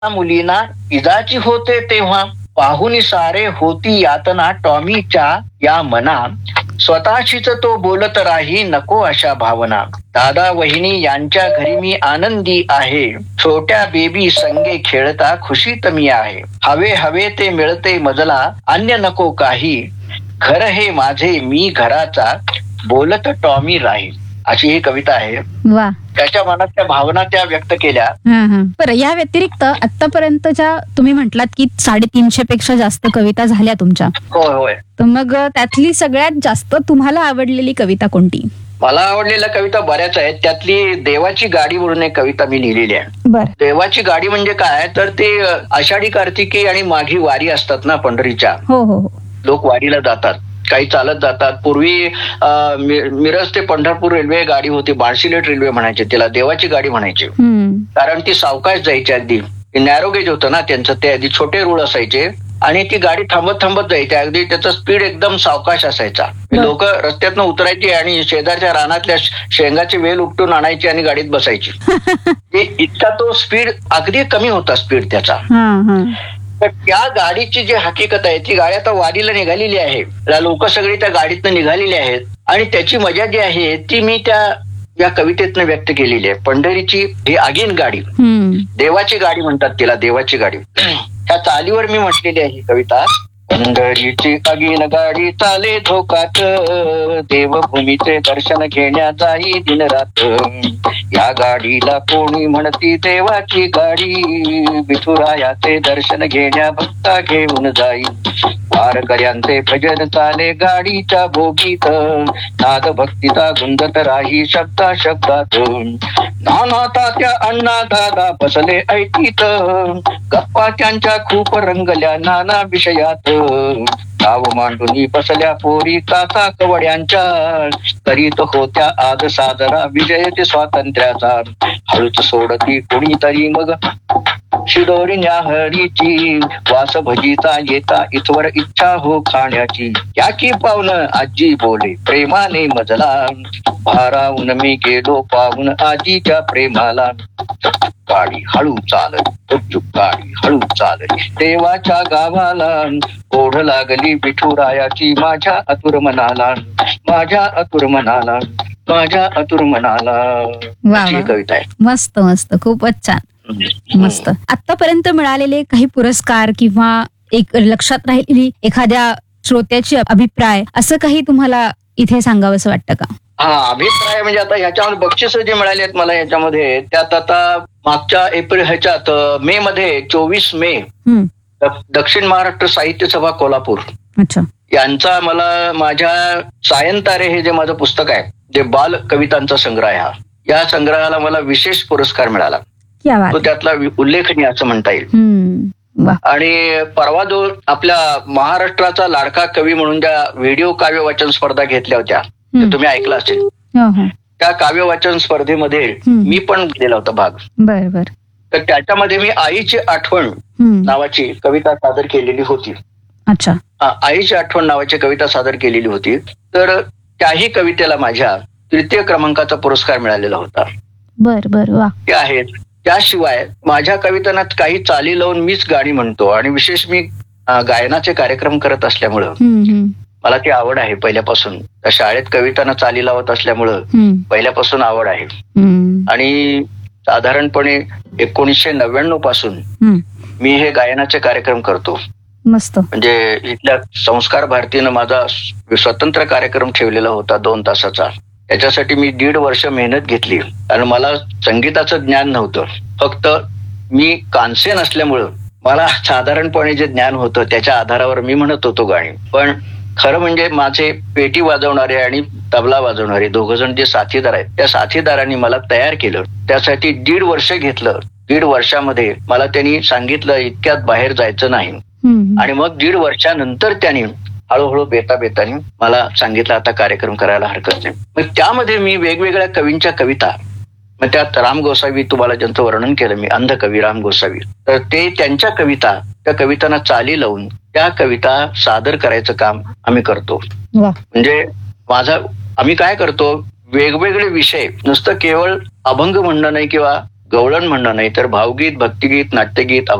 मुलींना इजाची होते तेव्हा पाहुनी सारे होती यातना टॉमीच्या या मना स्वतःशीच तो बोलत राही नको अशा भावना. दादा वहिनी यांच्या घरी मी आनंदी आहे, छोट्या बेबी संगे खेळता खुशीत मी आहे. हवे हवे ते मिळते मजला अन्य नको काही, घर हे माझे मी घराचा बोलत टॉमी राहील. अशी ही कविता आहे. वा. त्याच्या मनात त्या भावना त्या व्यक्त केल्या. बरं, या व्यतिरिक्त आतापर्यंतच्या तुम्ही म्हटलात की 350 पेक्षा जास्त कविता झाल्या तुमच्या. होय होय. तर मग त्यातली सगळ्यात जास्त तुम्हाला आवडलेली कविता कोणती? मला आवडलेल्या कविता बऱ्याच आहेत. त्यातली देवाची गाडी म्हणून एक कविता मी लिहिलेली आहे. बरं. देवाची गाडी म्हणजे काय, तर ते आषाढी कार्तिकी आणि माघी वारी असतात ना पंढरीच्या. हो हो हो. लोक वारीला जातात, काही चालत जातात. पूर्वी मिरज ते पंढरपूर रेल्वे गाडी होती, बार्शीलेट रेल्वे म्हणायचे तिला, देवाची गाडी म्हणायची. कारण ती सावकाश जायची. अगदी नॅरोगेज होतं ना त्यांचं, ते अगदी छोटे रूळ असायचे आणि ती गाडी थांबत थांबत जायची. अगदी त्याचा स्पीड एकदम सावकाश असायचा. लोक रस्त्यातनं उतरायची आणि शेजारच्या रानातल्या शेंगाचे वेल उपटून आणायची आणि गाडीत बसायची. इतका तो स्पीड, अगदी कमी होता स्पीड त्याचा. तर त्या गाडीची जी हकीकत आहे, ती गाडी आता वारीला निघालेली आहे, लोक सगळी त्या गाडीतनं निघालेली आहेत आणि त्याची मजा जी आहे ती मी या कवितेतनं व्यक्त केलेली आहे. पंढरीची ही आगीन गाडी, देवाची गाडी म्हणतात तिला, देवाची गाडी. ह्या चालीवर मी म्हटलेली आहे ही कविता. पंढरीची आगीन गाडी चाले धोकात, देवभूमीचे दर्शन घेण्या जाई दिनरात. या गाडीला कोणी म्हणती देवाची गाडी, विठुरायाचे दर्शन घेण्या भक्ता घेऊन जाई. वारकऱ्यांचे भजन चाले गाडीच्या भोगीत, नाद भक्तीचा गुंजत राही शब्दा शब्दात. नाना तात्या अण्णा दादा बसले ऐकीत, गप्पा त्यांच्या खूप रंगल्या नाना विषयात. गाव मांडून बसल्या पोरी काचा कवड्यांच्या, करीत होत्या आज साजरा विजय ते स्वातंत्र्याचा. हळूच सोडती कोणीतरी मग शिदोरी न्याहरीची, वास भजीचा येता इथवर इच्छा हो खाण्याची. या की पाहुणं आजी बोले प्रेमाने मजला, भारावून मी गेलो पाहून आजीच्या प्रेमाला. गाडी हळू चालली, गाडी हळू चालली देवाच्या गावाला, ओढ लागली विठुरायाची माझ्या आतुर मनाला, माझ्या आतुर मनाला, माझ्या आतुर मनाला. अशी कविता आहे. मस्त मस्त, खूपच छान, मस्त. आतापर्यंत मिळालेले काही पुरस्कार किंवा एक लक्षात राहिलेली एखाद्या श्रोत्याची अभिप्राय, असं काही तुम्हाला इथे सांगावंसं वाटतं का? अभिप्राय म्हणजे आता ह्याच्यामध्ये बक्षीस जे मिळाले आहेत मला ह्याच्यामध्ये, त्यात आता मागच्या मे मध्ये 24 मे दक्षिण महाराष्ट्र साहित्य सभा कोल्हापूर यांचा मला माझ्या सायंतारे हे जे माझं पुस्तक आहे, जे बाल कवितांचा संग्रह आहे, या संग्रहाला मला विशेष पुरस्कार मिळाला. तो त्यातला उल्लेखनीय असं म्हणता येईल. आणि परवा जो आपल्या महाराष्ट्राचा लाडका कवी म्हणून ज्या व्हिडिओ काव्य वाचन स्पर्धा घेतल्या होत्या, तुम्ही ऐकलं असेल, त्या काव्य वाचन स्पर्धेमध्ये मी पण गेला होता भाग. बरोबर. तर त्याच्यामध्ये मी आईची आठवण नावाची कविता सादर केलेली होती. अच्छा. आईची आठवण नावाची कविता सादर केलेली होती. तर त्याही कवितेला माझ्या 3य क्रमांकाचा पुरस्कार मिळालेला होता. बर. ते आहेत. त्याशिवाय माझ्या कवितांना काही चाली लावून मीच गाणी म्हणतो आणि विशेष मी गायनाचे कार्यक्रम करत असल्यामुळं मला ती आवड आहे पहिल्यापासून. शाळेत कवितांना चाली लावत असल्यामुळं पहिल्यापासून आवड आहे. आणि साधारणपणे 1999 पासून मी हे गायनाचे कार्यक्रम करतो. मस्त. म्हणजे इथल्या संस्कार भारतीनं माझा स्वतंत्र कार्यक्रम ठेवलेला होता 2 तासाचा. त्याच्यासाठी मी 1.5 वर्ष मेहनत घेतली. आणि मला संगीताचं ज्ञान नव्हतं. फक्त मी कानसेन असल्यामुळं मला साधारणपणे जे ज्ञान होतं त्याच्या आधारावर मी म्हणत होतो गाणी. पण खरं म्हणजे माझे पेटी वाजवणारे आणि तबला वाजवणारे 2 जण जे साथीदार आहेत, त्या साथीदारांनी मला तयार केलं. त्यासाठी 1.5 वर्ष घेतलं. 1.5 वर्षामध्ये मला त्यांनी सांगितलं इतक्यात बाहेर जायचं नाही. आणि मग 1.5 वर्षानंतर त्यांनी हळूहळू बेतानी मला सांगितलं आता कार्यक्रम करायला हरकत नाही. मग त्यामध्ये मी वेगवेगळ्या कवींच्या कविता, मग त्यात राम गोसावी, तुम्हाला ज्यांचं वर्णन केलं मी, अंधकवी राम गोसावी, तर ते त्यांच्या कविता, त्या कवितांना चाली लावून त्या कविता सादर करायचं काम आम्ही करतो. म्हणजे आम्ही काय करतो, वेगवेगळे विषय, नुसतं केवळ अभंग म्हणणं नाही किंवा गवळण म्हणणं नाही तर भावगीत, भक्तिगीत, नाट्यगीत,